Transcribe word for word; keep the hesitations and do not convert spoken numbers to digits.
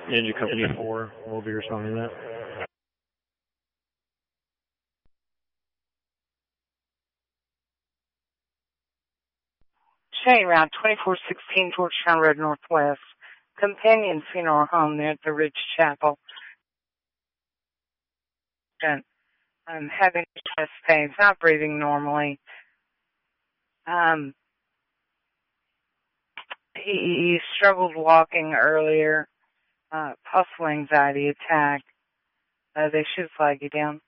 Ninja Company four will be responding to that. Shane Route, twenty-four sixteen Georgetown Road Northwest. Companion Funeral Home there at the Ridge Chapel. Um, having chest pains, not breathing normally. Um, he, he struggled walking earlier. Uh, possible anxiety attack. Uh, they should flag you down.